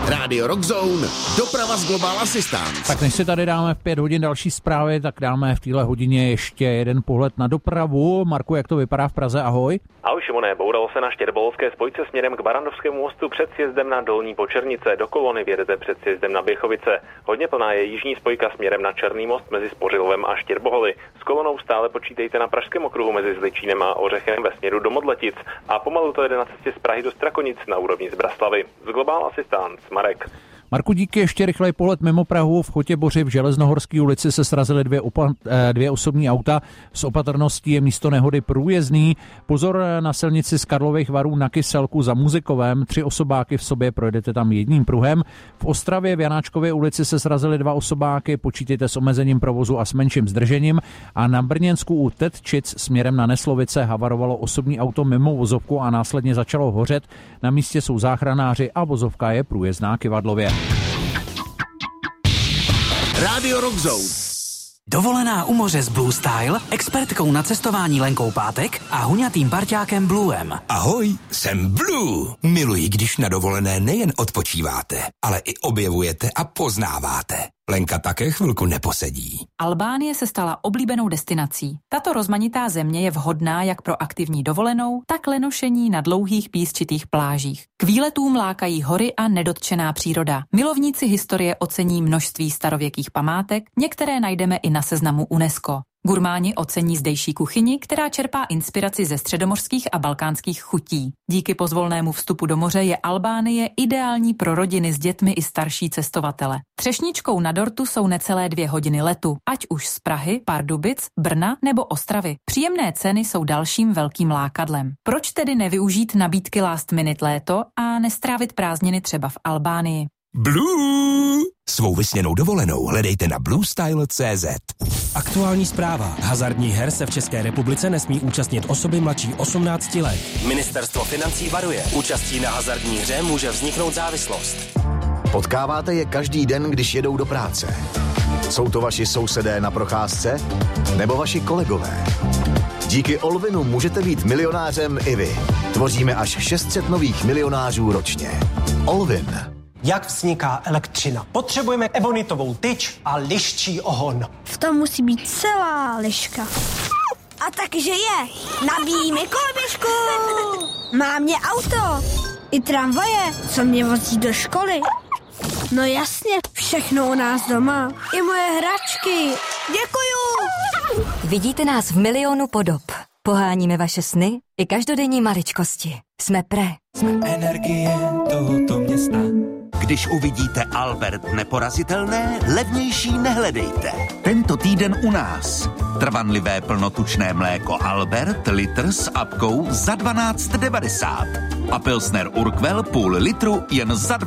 Rádio Rockzone, doprava z Global Assistance. Tak než si tady dáme v 5 hodin další zprávy, tak dáme v téhle hodině ještě jeden pohled na dopravu. Marku, jak to vypadá v Praze? Ahoj. Ahoj Šimone, bouralo se na Štěrbolovské spojce směrem k Barrandovskému mostu před sjezdem na Dolní Počernice. Do kolony vjedete před sjezdem na Běchovice. Hodně plná je jižní spojka směrem na Černý most mezi Spořilovem a Štěrboholy. S kolonou stále počítejte na Pražském okruhu mezi Zličínem a Ořechem ve směru do Modletic a pomalu to jede na cestě z Prahy do Strakonic na úrovni Zbraslavy. Z Global Assistance, Marek. Marku, díky, ještě rychlej pohled mimo Prahu. V Chotěboři v Železnohorské ulici se srazily dvě osobní auta. S opatrností je místo nehody průjezdný. Pozor na silnici z Karlových Varů na Kyselku za Muzikovem. 3 osobáky v sobě, projedete tam jedním pruhem. V Ostravě v Janáčkově ulici se srazily 2 osobáky, počítejte s omezením provozu a s menším zdržením. A na Brněnsku u Tetčic směrem na Neslovice havarovalo osobní auto mimo vozovku a následně začalo hořet. Na místě jsou záchranáři a vozovka je průjezdná Kyvadlově. Rádio Rockzone. Dovolená u moře s Blue Style, expertkou na cestování Lenkou Pátek a huňatým parťákem Bluem. Ahoj, jsem Blue. Miluji, když na dovolené nejen odpočíváte, ale i objevujete a poznáváte. Lenka také chvilku neposedí. Albánie se stala oblíbenou destinací. Tato rozmanitá země je vhodná jak pro aktivní dovolenou, tak lenošení na dlouhých písčitých plážích. K výletům lákají hory a nedotčená příroda. Milovníci historie ocení množství starověkých památek, některé najdeme i na seznamu UNESCO. Gurmáni ocení zdejší kuchyni, která čerpá inspiraci ze středomořských a balkánských chutí. Díky pozvolnému vstupu do moře je Albánie ideální pro rodiny s dětmi i starší cestovatele. Třešničkou na dortu jsou necelé 2 hodiny letu, ať už z Prahy, Pardubic, Brna nebo Ostravy. Příjemné ceny jsou dalším velkým lákadlem. Proč tedy nevyužít nabídky last minute léto a nestrávit prázdniny třeba v Albánii? Blue! Svou vysněnou dovolenou hledejte na bluestyle.cz. Aktuální zpráva. Hazardních her se v České republice nesmí účastnit osoby mladší 18 let. Ministerstvo financí varuje. Účastí na hazardní hře může vzniknout závislost. Potkáváte je každý den, když jedou do práce. Jsou to vaši sousedé na procházce? Nebo vaši kolegové? Díky Olvinu můžete být milionářem i vy. Tvoříme až 600 nových milionářů ročně. Olvin. Jak vzniká elektřina? Potřebujeme ebonitovou tyč a liščí ohon. V tom musí být celá liška. A takže je. Nabíjíme koloběžku. Má mě auto. I tramvaje, co mě vozí do školy. No jasně, všechno u nás doma. I moje hračky. Děkuju. Vidíte nás v milionu podob. Poháníme vaše sny i každodenní maličkosti. Jsme Jsme energie tohoto města. Když uvidíte Albert neporazitelné, levnější nehledejte. Tento týden u nás. Trvanlivé plnotučné mléko Albert, litr s apkou za 12,90. A pilsner Urquell půl litru jen za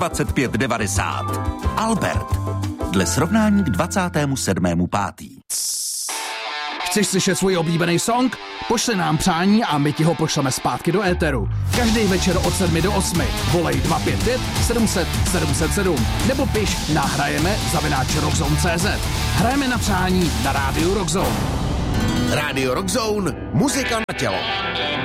25,90. Albert. Dle srovnání k 27.5. Chceš slyšet svůj oblíbený song? Pošli nám přání a my ti ho pošleme zpátky do éteru. Každý večer od 7 do 8. Volej 255 700 707 nebo piš nahrajeme@rockzone.cz. Hrajeme na přání na rádiu Rockzone. Rádio Rockzone, muzika na tělo.